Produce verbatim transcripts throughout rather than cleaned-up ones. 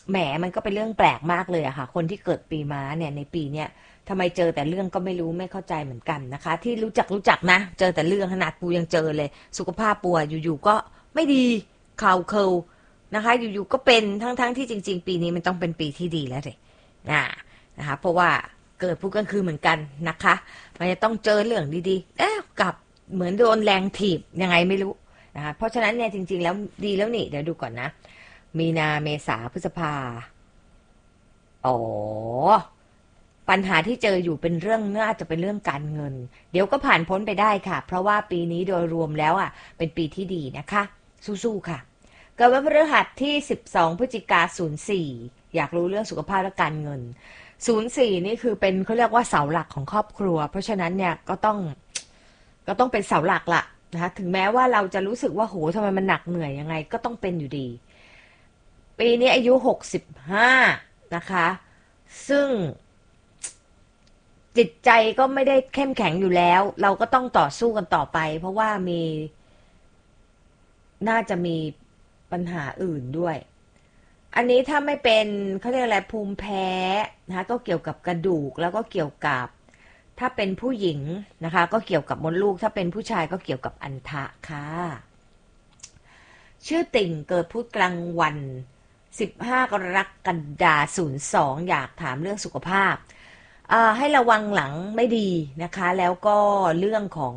แหมมันก็เป็นเรื่องแปลกมากเลยอะค่ะคนที่เกิดปีม้าเนี่ยในปีเนี้ยทำไมเจอแต่เรื่องก็ไม่รู้ไม่เข้าใจเหมือนกันนะคะที่รู้จักรู้จักนะเจอแต่เรื่องขนาดปูยังเจอเลยสุขภาพปูอยู่ๆก็ไม่ดีเข่าเคิลนะคะอยู่ๆก็เป็นทั้งๆที่จริงๆปีนี้มันต้องเป็นปีที่ดีแล้วเลยนะนะคะเพราะว่าเกิดพุธกลางคืนเหมือนกันนะคะมันจะต้องเจอเรื่องดีๆเอ๊ะกับเหมือนโดนแรงถีบยังไงไม่รู้นะคะเพราะฉะนั้นเนี่ยจริงๆแล้วดีแล้วนี่เดี๋ยวดูก่อนนะมีนาเมษาพฤษภาอ๋อปัญหาที่เจออยู่เป็นเรื่องน่าจะเป็นเรื่องการเงินเดี๋ยวก็ผ่านพ้นไปได้ค่ะเพราะว่าปีนี้โดยรวมแล้วอ่ะเป็นปีที่ดีนะคะสู้ๆค่ะเกิดวันพฤหัสที่สิบสองพฤศจิกายนศูนย์สี่อยากรู้เรื่องสุขภาพและการเงินศูนย์สี่นี่คือเป็นเขาเรียกว่าเสาหลักของครอบครัวเพราะฉะนั้นเนี่ยก็ต้องก็ต้องเป็นเสาหลักละนะคะถึงแม้ว่าเราจะรู้สึกว่าโหทำไมมันหนักเหนื่อยยังไงก็ต้องเป็นอยู่ดีปีนี้อายุหกสิบห้านะคะซึ่งจิตใจก็ไม่ได้เข้มแข็งอยู่แล้วเราก็ต้องต่อสู้กันต่อไปเพราะว่ามีน่าจะมีปัญหาอื่นด้วยอันนี้ถ้าไม่เป็นเขาเรียกอะไรภูมิแพ้นะคะก็เกี่ยวกับกระดูกแล้วก็เกี่ยวกับถ้าเป็นผู้หญิงนะคะก็เกี่ยวกับมดลูกถ้าเป็นผู้ชายก็เกี่ยวกับอัณฑะค่ะชื่อติ่งเกิดพุธกลางวันสิบห้ากรกฎาคมศูนย์สองอยากถามเรื่องสุขภาพให้ระวังหลังไม่ดีนะคะแล้วก็เรื่องของ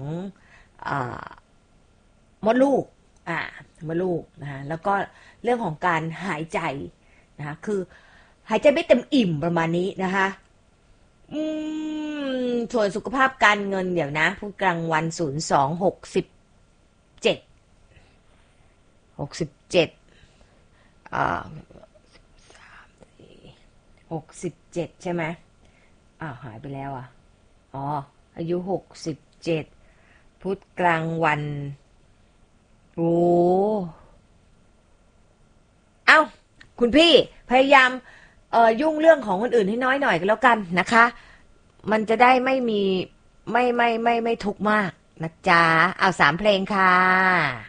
มดลูกอ่ามดลูกนะคะแล้วก็เรื่องของการหายใจนะคะคือหายใจไม่เต็มอิ่มประมาณนี้นะคะอืมส่วนสุขภาพการเงินเดี๋ยวนะพูดกลางวันศูนย์สองหกสิบเจ็ดหกสิบเจ็ดอ่าสามสี่หกสิบเจ็ดใช่ไหมอ้าวหายไปแล้วอ่ะอ๋ออายุหกสิบเจ็ดพุธกลางวันโอ้เอ้าคุณพี่พยายามเอ่อยุ่งเรื่องของคนอื่นให้น้อยหน่อยก็แล้วกันนะคะมันจะได้ไม่มีไม่ไม่ไม่ไม่ทุกข์มากนะจ๊ะเอาสามเพลงค่ะ